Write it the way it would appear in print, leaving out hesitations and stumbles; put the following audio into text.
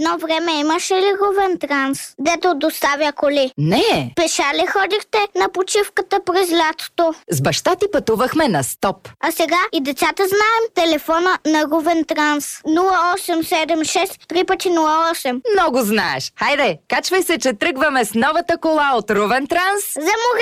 едно време имаше ли Рувен Транс, дето доставя коли? Не, Пеша ли ходихте на почивката през лятото? с баща ти пътувахме на стоп. А сега и децата знаем телефона на Рувен Транс. 0876 3×08. Много знаеш. Хайде, качвай се, че тръгваме с новата кола от Рувен Транс. За